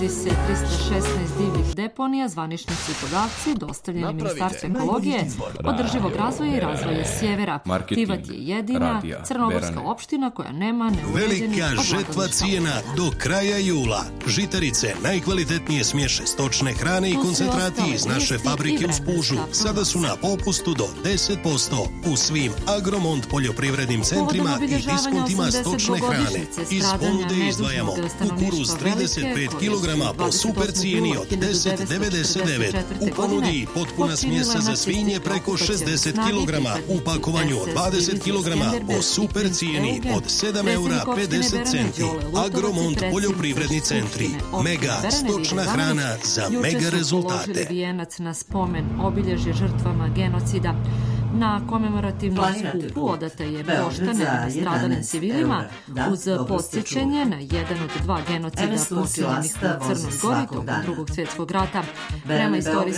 se 316 divljih deponija, zvanični su podaci dostavljeni Ministarstvu ekologije, održivog razvoja i razvoja sjevera. Tivat je jedina crnogorska opština koja nema neuređenih Velika žetva cijena do kraja jula. Žitarice, najkvalitetnije smješe stočne hrane i koncentrati iz naše fabrike u Spužu sada su na popustu do 10% u svim Agromont poljoprivrednim centrima i diskontima stočne hrane. Iz ponude izdvajamo kukuruz 35 kg po super cijeni od 10,99. U ponudi potpuna smjesa za svinje preko 60 kg u pakovanju od 20 kg po super cijeni od 7,50 €. Agromont poljoprivredni centri. Mega stočna hrana za mega rezultate. Vijenac na spomen obilježje žrtvama genocida. Na komemorativnom skupu odata je pošta nevino stradalim civilima uz podsjećanje na jedan od dva genocida počinjenih u Crnoj Gori tokom Drugog svjetskog rata. Prema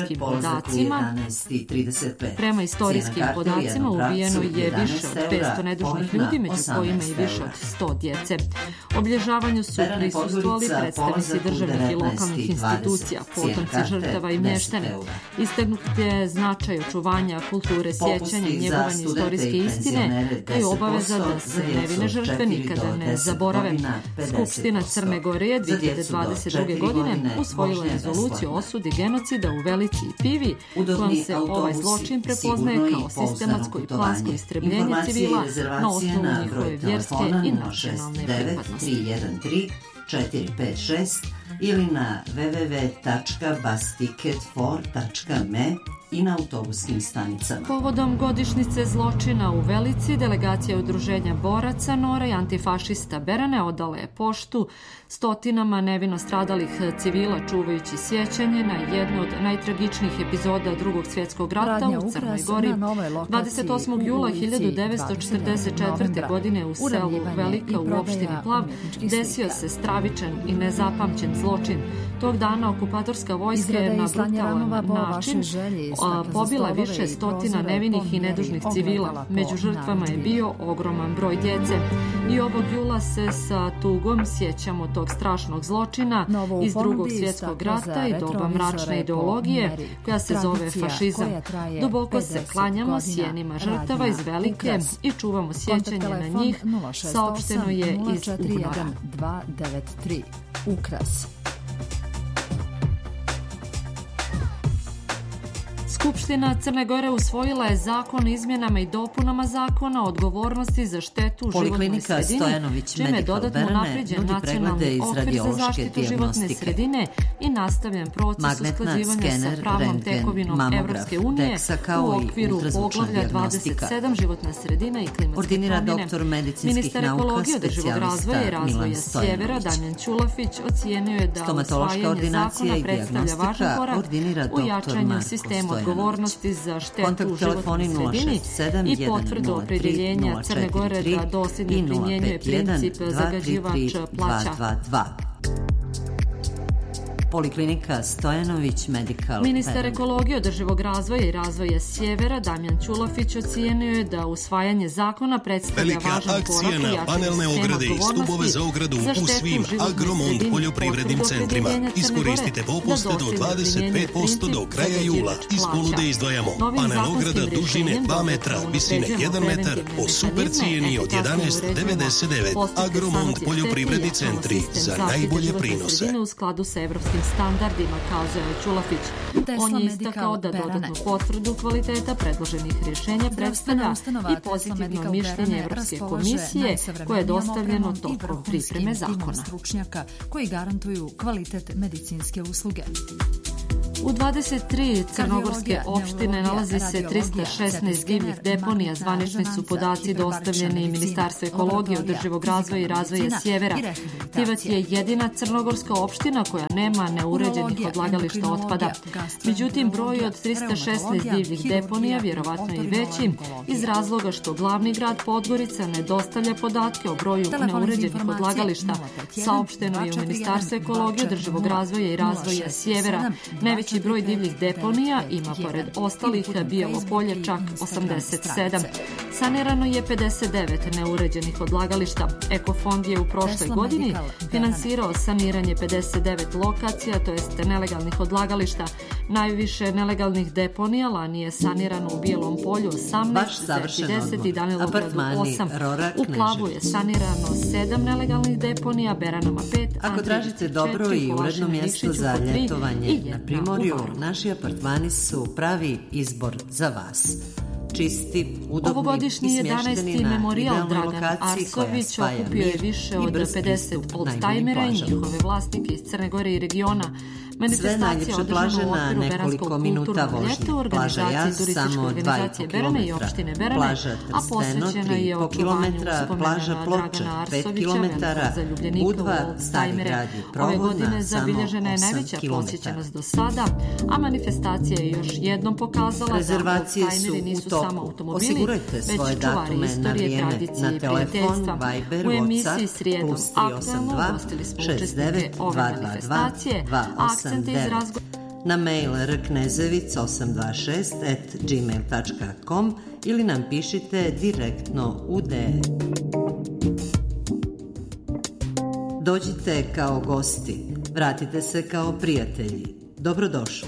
istorijskim podacima ubijeno je više od 500 nedužnih ljudi, među kojima i više od 100 djece. Obilježavanju su prisustvovali predstavnici državnih i lokalnih institucija, potomci žrtava i mještani. Istaknut je značaj očuvanja kulture sjećanja, njegovanje istorijske istine i obaveza da se nevine žrtve nikada ne zaborave. Skupština Crne Gore je 2022. godine usvojila rezoluciju o osudi genocida u Velici i Pivi, kojom se ovaj zločin prepoznaje kao sistematsko i plansko istrebljenje civila na osnovu njihove vjerske i nacionalne pripadnosti. 456 ili na www.busticket4.me i na autobuskim stanicama. Povodom godišnjice zločina u Velici, delegacija udruženja boraca Nora i antifašista Berane odala je poštu stotinama nevino stradalih civila, čuvajući sjećanje na jednu od najtragičnijih epizoda Drugog svjetskog rata u Crnoj Gori. 28. jula 1944. godine u selu Velika u opštini Plav desio se stravičan i nezapamćen zločin. Tog dana okupatorska vojska je na brutalan način pobila više stotina nevinih i nedužnih civila. Među žrtvama je bio ogroman broj djece. I ovog jula se sa tugom sjećamo tog strašnog zločina iz Drugog svjetskog rata i doba mračne ideologije koja se zove fašizam. Duboko se klanjamo sjenima žrtava iz Velike i čuvamo sjećanje na njih, saopšteno je iz UNOR-a. Ukras. Skupština Crne Gore usvojila je zakon o izmjenama i dopunama zakona o odgovornosti za štetu u životnoj sredini, čime je dodatno unapređen nacionalni okvir za zaštitu životne sredine i nastavljen proces usklađivanja sa pravnom tekovinom Evropske unije u okviru poglavlja 27 životna sredina i klimatske promjene. Ministar ekologije, održivog razvoja i razvoja sjevera Damjan Ćulafić ocijenio je da usvajanje zakona predstavlja važan korak u jačanju sistema odgovornosti za štetu u životnoj sredini i potvrdu opredjeljenja Crne Gore da dosljedno primjenjuje princip zagađivač plaća. Poliklinika Stojanović Medical. Ministar ekologije, održivog razvoja i razvoja sjevera Damjan Ćulafić ocijenio je da usvajanje zakona predstavlja važan korak u jačanju sistema odgovornosti za štetu u životnoj Agromont poljoprivrednim centrima. Iskoristite popuste do 25% do kraja jula. Iz ponude izdvajamo panel ograda dužine 2 metra, visine 1 metar po super cijeni od 11,99. Agromont poljoprivredni centri za najbolje prinose. U skladu sa evropskim standardima, kazao je Ćulafić. On je istakao da dodatnu potvrdu kvaliteta predloženih rješenja predstavlja i pozitivno mišljenje Evropske komisije koje je dostavljeno tokom pripreme zakona. Stručnjaka koji garantuju kvalitet medicinske usluge. U 23 crnogorske opštine nalazi se 316 divljih deponija. Zvanični su podaci dostavljeni Ministarstvu ekologije, održivog razvoja i razvoja sjevera. Tivat je jedina crnogorska opština koja nema neuređenih odlagališta otpada. Međutim, broj od 316 divljih deponija vjerovatno i veći iz razloga što glavni grad Podgorica ne dostavlja podatke o broju neuređenih odlagališta. Saopšteno je u Ministarstvu ekologije, održivog razvoja i razvoja sjevera. Najveći Najveći broj divljih deponija ima pored ostalih Bijelo polje čak 87. Sanirano je 59 neuređenih odlagališta. Ekofond je u prošloj godini finansirao saniranje 59 lokacija, to jest nelegalnih odlagališta. Najviše nelegalnih deponija lani je sanirano u Bijelom polju 18, Zeti 10 i Danilovgradu 8. U Plavu je sanirano 7 nelegalnih deponija, Beranama 5, Ako tražite dobro i uredno mjesto za ljetovanje na Primorju, naši apartmani su pravi izbor za vas. Čisti, udobni i smješteni na idealnoj lokaciji koja spaja mir i brdski stup najboljim plažama. Njihove vlasnike iz Crne Gore i regiona. Sve najljepše plaže na nekoliko minuta vožnje. Plaža Jaz samo 2,5 km, plaža Trsteno 3,5 km, plaža Ploča 5 km, Budva, Stari grad je prohodna samo 8 km. Do sada, a manifestacija je još jednom pokazala rezervacije da su nisu u toku. samo automobili, Osigurajte svoje datume na vrijeme na telefon, Viber, WhatsApp +382 69 222 289, na mail rknezevic826@gmail.com ili nam pišite direktno u DM. Dođite kao gosti, vratite se kao prijatelji. Dobrodošli.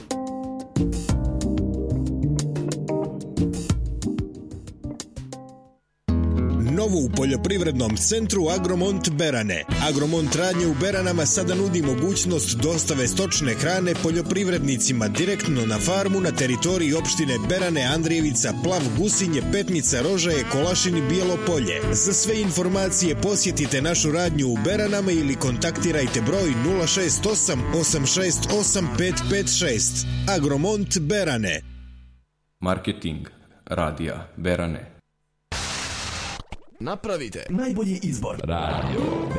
Novo u poljoprivrednom centru Agromont Berane. Agromont radnje u Beranama sada nudi mogućnost dostave stočne hrane poljoprivrednicima direktno na farmu na teritoriji opštine Berane, Andrijevica, Plav, Gusinje, Petnica, Rožaje, Kolašin i Bijelo polje. Za sve informacije posjetite našu radnju u Beranama ili kontaktirajte broj 068 868 556. Agromont Berane. Marketing radija Berane. Napravite najbolji izbor. Radio